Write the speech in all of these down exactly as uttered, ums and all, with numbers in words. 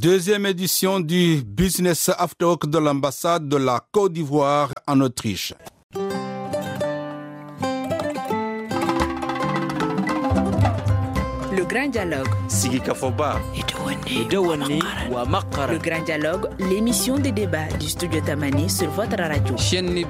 Deuxième édition du Business After Work de l'ambassade de la Côte d'Ivoire en Autriche. Le Grand Dialogue. Sigi Kafoba. Le Grand Dialogue, l'émission de débat du studio Tamani sur votre radio. Sigi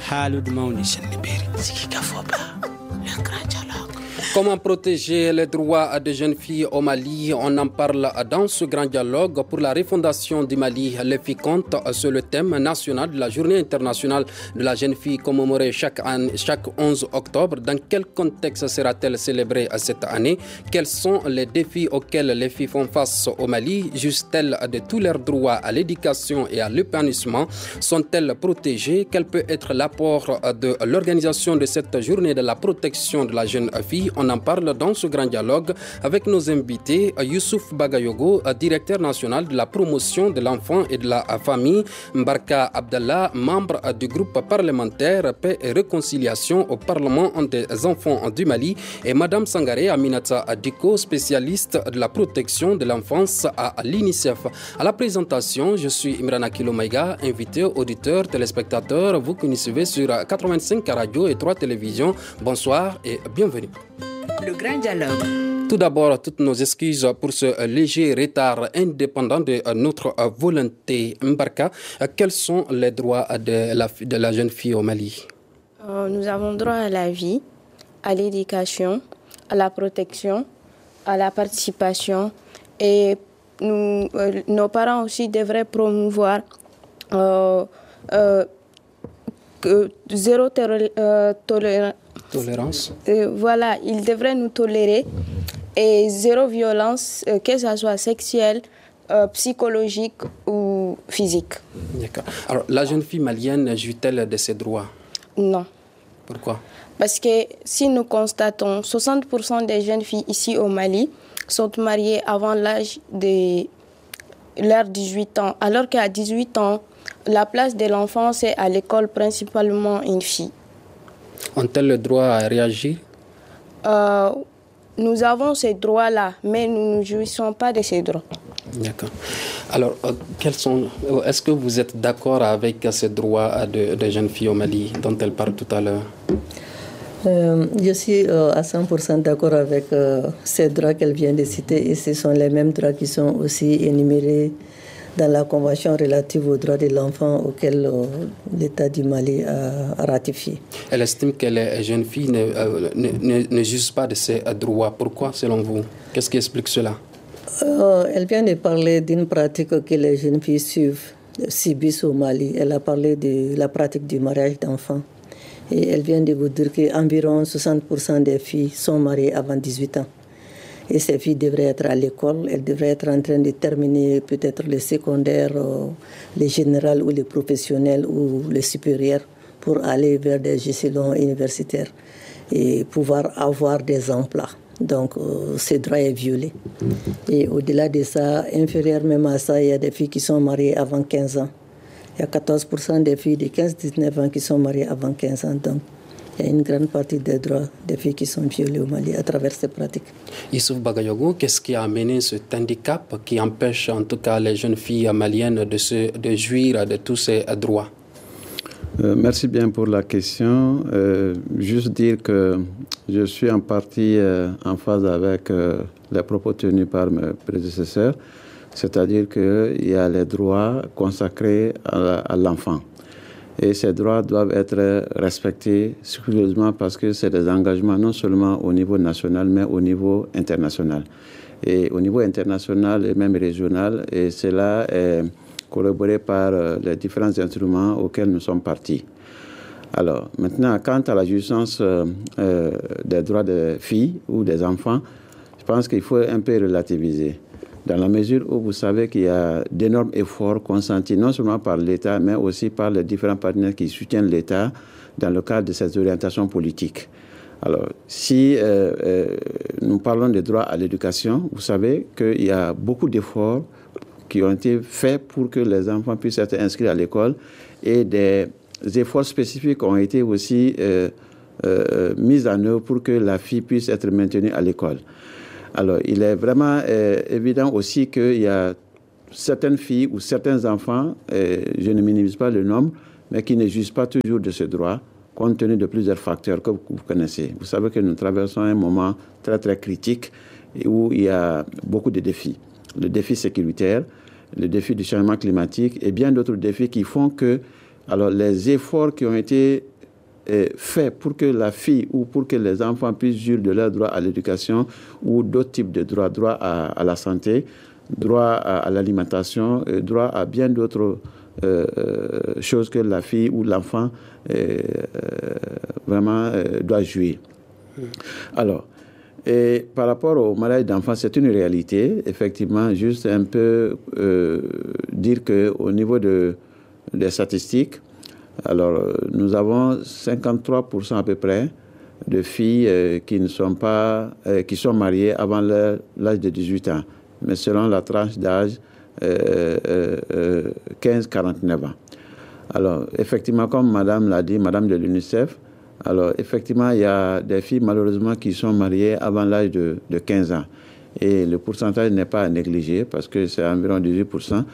Kafoba. Le Grand Dialogue. Comment protéger les droits des jeunes filles au Mali? On en parle dans ce grand dialogue pour la refondation du Mali. Les filles comptent sur le thème national de la Journée internationale de la jeune fille commémorée chaque, année, chaque onze octobre. Dans quel contexte sera-t-elle célébrée cette année? Quels sont les défis auxquels les filles font face au Mali? Jouissent-elles de tous leurs droits à l'éducation et à l'épanouissement? Sont-elles protégées? Quel peut être l'apport de l'organisation de cette journée de la protection de la jeune fille? On en parle dans ce grand dialogue avec nos invités, Youssouf Bagayogo, directeur national de la promotion de l'enfant et de la famille, Mbarka Abdallah, membre du groupe parlementaire Paix et Réconciliation au Parlement des enfants du Mali, et Madame Sangaré Aminata Diko, spécialiste de la protection de l'enfance à l'UNICEF. À la présentation, je suis Imran Akilo Maïga, invité, auditeur, téléspectateur, vous qui nous suivez sur quatre-vingt-cinq radios et trois télévisions. Bonsoir et bienvenue. Le Grand Dialogue. Tout d'abord, toutes nos excuses pour ce léger retard indépendant de notre volonté. Mbarka, quels sont les droits de la, de la jeune fille au Mali? euh, Nous avons droit à la vie, à l'éducation, à la protection, à la participation. Et nous, euh, nos parents aussi devraient promouvoir euh, euh, que zéro terro- euh, tolérance. Tolérance. Euh, voilà, ils devraient nous tolérer et zéro violence, euh, que ce soit sexuelle, euh, psychologique ou physique. D'accord. Alors, la jeune fille malienne jouit-elle de ses droits? Non. Pourquoi? Parce que si nous constatons, soixante pour cent des jeunes filles ici au Mali sont mariées avant l'âge de leurs dix-huit ans, alors qu'à dix-huit ans, la place de l'enfant, c'est à l'école principalement une fille. Ont-elles le droit à réagir? euh, Nous avons ces droits-là, mais nous ne jouissons pas de ces droits. D'accord. Alors, euh, quels sont, est-ce que vous êtes d'accord avec ces droits de, de jeunes filles au Mali dont elle parle tout à l'heure? Euh, je suis euh, à cent pour cent d'accord avec euh, ces droits qu'elle vient de citer et ce sont les mêmes droits qui sont aussi énumérés dans la Convention relative aux droits de l'enfant auquel euh, l'État du Mali a, a ratifié. Elle estime que les jeunes filles ne, euh, ne, ne, ne jouissent pas de ces droits. Pourquoi, selon vous? Qu'est-ce qui explique cela? euh, Elle vient de parler d'une pratique que les jeunes filles suivent, subissent au Mali. Elle a parlé de la pratique du mariage d'enfants. Et elle vient de vous dire qu'environ soixante pour cent des filles sont mariées avant dix-huit ans. Et ces filles devraient être à l'école, elles devraient être en train de terminer peut-être le secondaire, euh, les générales ou les professionnels ou les supérieurs pour aller vers des échelons universitaires et pouvoir avoir des emplois. Donc, euh, ce droit est violé. Et au-delà de ça, inférieur même à ça, il y a des filles qui sont mariées avant quinze ans. Il y a quatorze pour cent des filles de quinze à dix-neuf ans qui sont mariées avant quinze ans. Donc, il y a une grande partie des droits des filles qui sont violés au Mali à travers ces pratiques. Youssouf Bagayogo, qu'est-ce qui a amené cet handicap qui empêche en tout cas les jeunes filles maliennes de, se, de jouir de tous ces droits? Euh, merci bien pour la question. Euh, juste dire que je suis en partie euh, en phase avec euh, les propos tenus par mes prédécesseurs, c'est-à-dire qu'il y a les droits consacrés à, à l'enfant. Et ces droits doivent être respectés scrupuleusement parce que c'est des engagements non seulement au niveau national, mais au niveau international. Et au niveau international et même régional, et cela est corroboré par les différents instruments auxquels nous sommes partis. Alors, maintenant, quant à la jouissance euh, des droits des filles ou des enfants, je pense qu'il faut un peu relativiser. Dans la mesure où vous savez qu'il y a d'énormes efforts consentis, non seulement par l'État, mais aussi par les différents partenaires qui soutiennent l'État dans le cadre de ces orientations politiques. Alors, si euh, euh, nous parlons des droits à l'éducation, vous savez qu'il y a beaucoup d'efforts qui ont été faits pour que les enfants puissent être inscrits à l'école et des efforts spécifiques ont été aussi euh, euh, mis en œuvre pour que la fille puisse être maintenue à l'école. Alors, il est vraiment euh, évident aussi qu'il y a certaines filles ou certains enfants, et je ne minimise pas le nombre, mais qui ne jouissent pas toujours de ce droit, compte tenu de plusieurs facteurs que vous connaissez. Vous savez que nous traversons un moment très très critique où il y a beaucoup de défis. Le défi sécuritaire, le défi du changement climatique et bien d'autres défis qui font que alors, les efforts qui ont été euh, faits pour que la fille ou pour que les enfants puissent jouir de leur droit à l'éducation ou d'autres types de droits, droit à, à la santé, droit à, à l'alimentation, et droit à bien d'autres euh, choses que la fille ou l'enfant euh, vraiment euh, doit jouir. Mmh. Alors, et par rapport au mariage d'enfants, c'est une réalité. Effectivement, juste un peu euh, dire qu'au niveau de, des statistiques, alors nous avons cinquante-trois pour cent à peu près de filles euh, qui ne sont pas, euh, qui sont mariées avant l'âge de dix-huit ans, mais selon la tranche d'âge euh, euh, quinze à quarante-neuf ans. Alors, effectivement, comme Madame l'a dit, Madame de l'UNICEF, alors effectivement, il y a des filles malheureusement qui sont mariées avant l'âge de, de quinze ans. Et le pourcentage n'est pas à négliger parce que c'est environ dix-huit pour cent.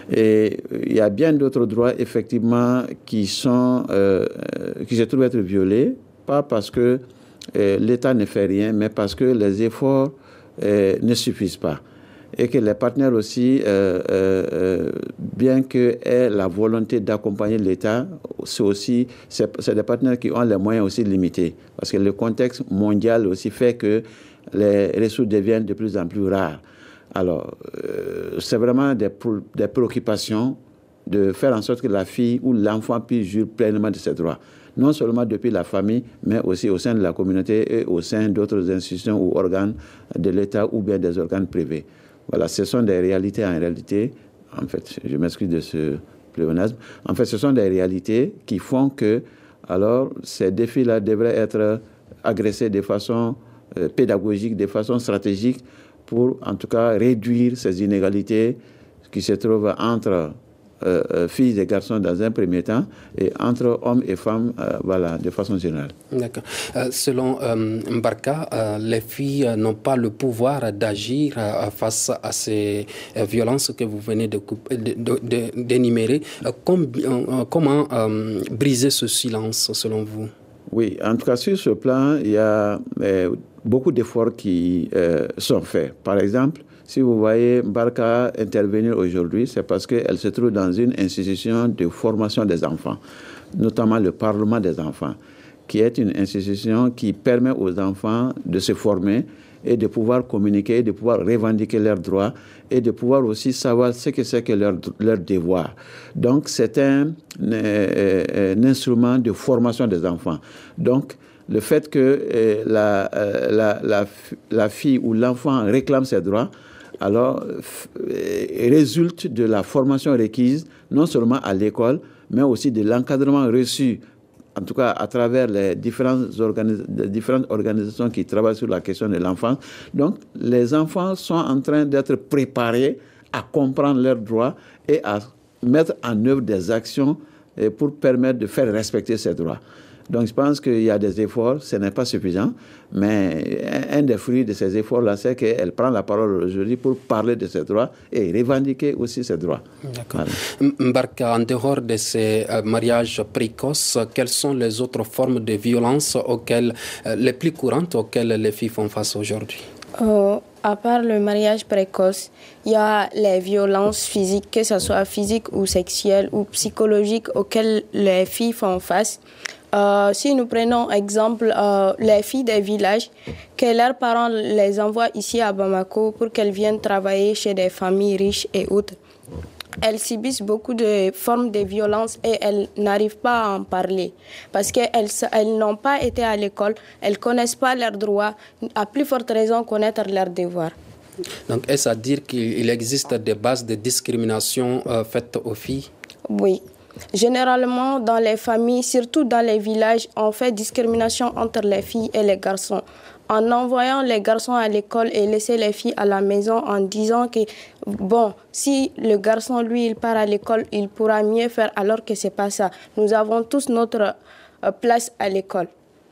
Et il y a bien d'autres droits, effectivement, qui, sont, euh, qui se trouvent être violés, pas parce que euh, l'État ne fait rien, mais parce que les efforts euh, ne suffisent pas. Et que les partenaires aussi, euh, euh, bien qu'aient la volonté d'accompagner l'État, c'est aussi c'est, c'est des partenaires qui ont les moyens aussi limités. Parce que le contexte mondial aussi fait que les ressources deviennent de plus en plus rares. Alors, euh, c'est vraiment des, pro- des préoccupations de faire en sorte que la fille ou l'enfant puisse jouir pleinement de ses droits. Non seulement depuis la famille, mais aussi au sein de la communauté et au sein d'autres institutions ou organes de l'État ou bien des organes privés. Voilà, ce sont des réalités en réalité. En fait, je m'excuse de ce pléonasme. En fait, ce sont des réalités qui font que, alors, ces défis-là devraient être agressés de façon euh, pédagogique, de façon stratégique, pour, en tout cas, réduire ces inégalités qui se trouvent entre euh, euh, filles et garçons dans un premier temps et entre hommes et femmes, euh, voilà, de façon générale. D'accord. Euh, selon euh, Mbarka, euh, les filles euh, n'ont pas le pouvoir d'agir euh, face à ces euh, violences que vous venez de, de, de, de, d'énumérer. Euh, com- euh, comment euh, briser ce silence, selon vous? Oui, en tout cas, sur ce plan, il y a euh, beaucoup d'efforts qui euh, sont faits. Par exemple, si vous voyez Mbarka intervenir aujourd'hui, c'est parce qu'elle se trouve dans une institution de formation des enfants, notamment le Parlement des enfants, qui est une institution qui permet aux enfants de se former et de pouvoir communiquer, de pouvoir revendiquer leurs droits et de pouvoir aussi savoir ce que c'est que leur, leur devoir. Donc, c'est un, euh, un instrument de formation des enfants. Donc, le fait que euh, la, euh, la, la, la fille ou l'enfant réclame ses droits, alors euh, résulte de la formation requise, non seulement à l'école, mais aussi de l'encadrement reçu, en tout cas à travers les différentes, organis- les différentes organisations qui travaillent sur la question de l'enfance. Donc, les enfants sont en train d'être préparés à comprendre leurs droits et à mettre en œuvre des actions pour permettre de faire respecter ces droits. Donc, je pense qu'il y a des efforts, ce n'est pas suffisant, mais un des fruits de ces efforts-là, c'est qu'elle prend la parole aujourd'hui pour parler de ses droits et revendiquer aussi ses droits. D'accord. Voilà. Mbarka, en dehors de ces euh, mariages précoces, quelles sont les autres formes de violence auxquelles, euh, les plus courantes auxquelles les filles font face aujourd'hui? Euh, à part le mariage précoce, il y a les violences physiques, que ce soit physiques ou sexuelles ou psychologiques, auxquelles les filles font face. Euh, si nous prenons exemple euh, les filles des villages, que leurs parents les envoient ici à Bamako pour qu'elles viennent travailler chez des familles riches et autres, elles subissent beaucoup de formes de violence et elles n'arrivent pas à en parler parce qu'elles elles n'ont pas été à l'école, elles ne connaissent pas leurs droits, à plus forte raison connaître leurs devoirs. Donc est-ce à dire qu'il existe des bases de discrimination euh, faites aux filles? Oui. Généralement, dans les familles, surtout dans les villages, on fait discrimination entre les filles et les garçons. En envoyant les garçons à l'école et laisser les filles à la maison en disant que, bon, si le garçon, lui, il part à l'école, il pourra mieux faire, alors que ce n'est pas ça. Nous avons tous notre euh, place à l'école.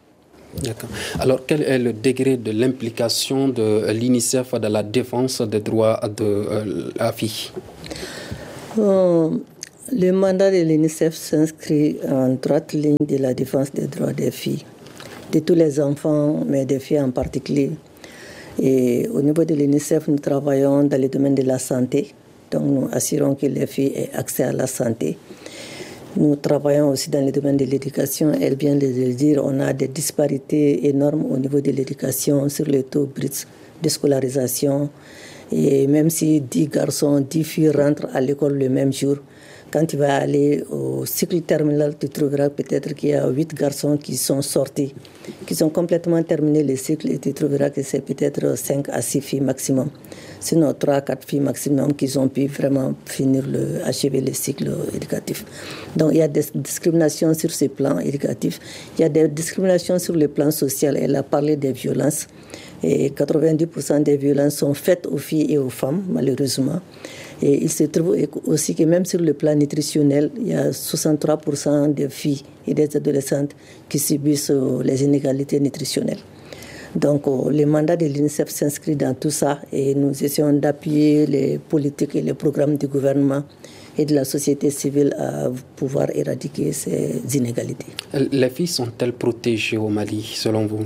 D'accord. Alors, quel est le degré de l'implication de l'UNICEF dans la défense des droits de euh, la fille? euh, Le mandat de l'UNICEF s'inscrit en droite ligne de la défense des droits des filles, de tous les enfants, mais des filles en particulier. Et au niveau de l'UNICEF, nous travaillons dans le domaine de la santé. Donc, nous assurons que les filles aient accès à la santé. Nous travaillons aussi dans le domaine de l'éducation. Elle vient de le dire, on a des disparités énormes au niveau de l'éducation sur le taux brut de scolarisation. Et même si dix garçons, dix filles rentrent à l'école le même jour, quand tu vas aller au cycle terminal, tu trouveras peut-être qu'il y a huit garçons qui sont sortis, qui ont complètement terminé le cycle, et tu trouveras que c'est peut-être cinq à six filles maximum. Sinon, trois à quatre filles maximum qui ont pu vraiment finir le, achever le cycle éducatif. Donc, il y a des discriminations sur ce plan éducatif. Il y a des discriminations sur le plan social. Elle a parlé des violences. Et quatre-vingt-dix pour cent des violences sont faites aux filles et aux femmes, malheureusement. Et il se trouve aussi que même sur le plan nutritionnel, il y a soixante-trois pour cent des filles et des adolescentes qui subissent les inégalités nutritionnelles. Donc, le mandat de l'UNICEF s'inscrit dans tout ça et nous essayons d'appuyer les politiques et les programmes du gouvernement et de la société civile à pouvoir éradiquer ces inégalités. Les filles sont-elles protégées au Mali, selon vous?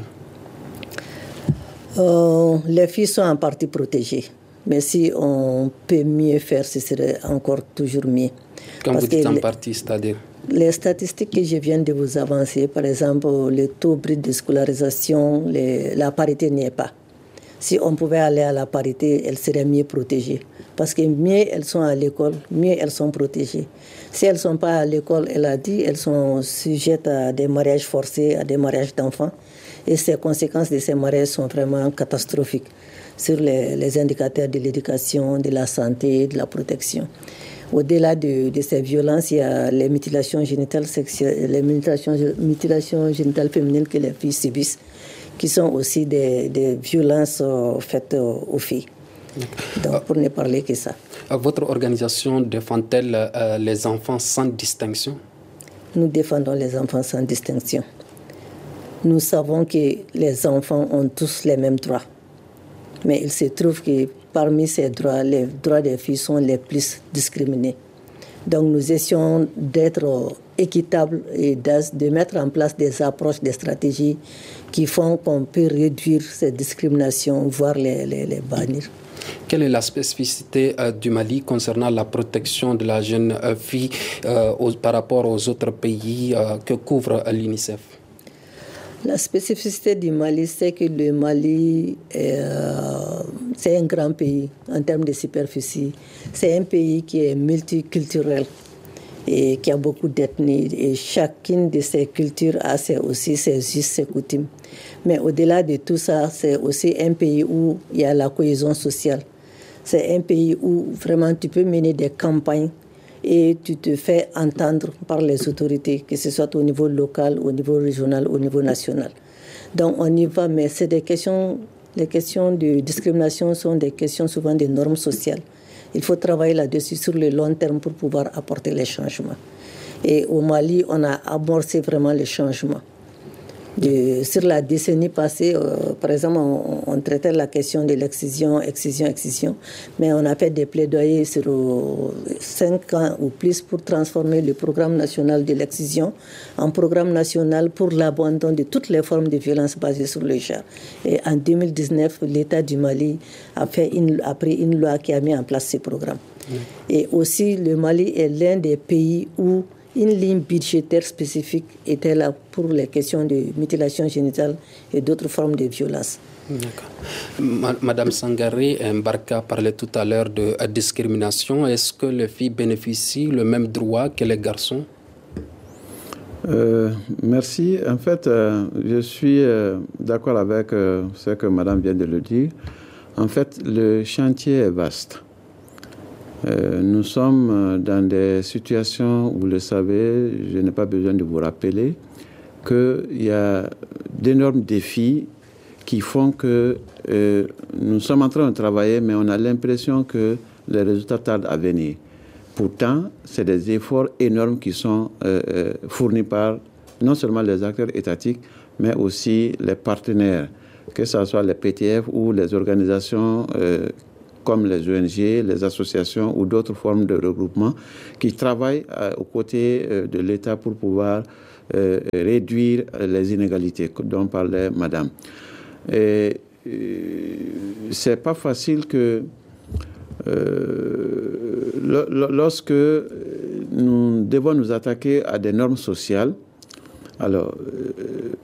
euh, Les filles sont en partie protégées. Mais si on peut mieux faire, ce serait encore toujours mieux. Quand Parce vous dites en les, partie, c'est-à-dire? Les statistiques que je viens de vous avancer, par exemple, le taux brut de scolarisation, les, la parité n'y est pas. Si on pouvait aller à la parité, elles seraient mieux protégées. Parce que mieux elles sont à l'école, mieux elles sont protégées. Si elles ne sont pas à l'école, elle a dit, elles sont sujettes à des mariages forcés, à des mariages d'enfants. Et ces conséquences de ces mariages sont vraiment catastrophiques sur les, les indicateurs de l'éducation, de la santé, de la protection. Au-delà de, de ces violences, il y a les mutilations génitales sexuelles, les mutilations, mutilations génitales féminines que les filles subissent, qui sont aussi des, des violences euh, faites euh, aux filles. Donc, pour ne parler que ça. Votre organisation défend-elle euh, les enfants sans distinction? Nous défendons les enfants sans distinction. Nous savons que les enfants ont tous les mêmes droits. Mais il se trouve que parmi ces droits, les droits des filles sont les plus discriminés. Donc nous essayons d'être équitables et de mettre en place des approches, des stratégies qui font qu'on peut réduire ces discriminations, voire les, les, les bannir. Quelle est la spécificité euh, du Mali concernant la protection de la jeune euh, fille euh, aux, par rapport aux autres pays euh, que couvre euh, l'UNICEF? La spécificité du Mali, c'est que le Mali, est, euh, c'est un grand pays en termes de superficie. C'est un pays qui est multiculturel et qui a beaucoup d'ethnies. Et chacune de ces cultures a ses, aussi ses us, ses coutumes. Mais au-delà de tout ça, c'est aussi un pays où il y a la cohésion sociale. C'est un pays où vraiment tu peux mener des campagnes et tu te fais entendre par les autorités, que ce soit au niveau local, au niveau régional, au niveau national. Donc on y va, mais c'est des questions, les questions de discrimination sont des questions souvent de normes sociales. Il faut travailler là-dessus sur le long terme pour pouvoir apporter les changements. Et au Mali, on a amorcé vraiment les changements. De, sur la décennie passée, euh, par exemple, on, on traitait la question de l'excision, excision, excision, mais on a fait des plaidoyers sur euh, cinq ans ou plus pour transformer le programme national de l'excision en programme national pour l'abandon de toutes les formes de violence basées sur le genre. Et en deux mille dix-neuf, l'État du Mali a, fait une, a pris une loi qui a mis en place ce programme. Mmh. Et aussi, le Mali est l'un des pays où une ligne budgétaire spécifique était là pour les questions de mutilation génitale et d'autres formes de violence. D'accord. Madame Sangaré, Mbarka parlait tout à l'heure de discrimination. Est-ce que les filles bénéficient le même droit que les garçons? Euh, merci. En fait, euh, je suis euh, d'accord avec euh, ce que Madame vient de le dire. En fait, le chantier est vaste. Euh, nous sommes dans des situations, vous le savez, je n'ai pas besoin de vous rappeler, qu'il y a d'énormes défis qui font que euh, nous sommes en train de travailler, mais on a l'impression que les résultats tardent à venir. Pourtant, c'est des efforts énormes qui sont euh, fournis par non seulement les acteurs étatiques, mais aussi les partenaires, que ce soit les P T F ou les organisations euh, comme les O N G, les associations ou d'autres formes de regroupement qui travaillent euh, aux côtés euh, de l'État pour pouvoir euh, réduire les inégalités dont parlait Madame. Et euh, c'est pas facile que euh, lorsque nous devons nous attaquer à des normes sociales, alors euh,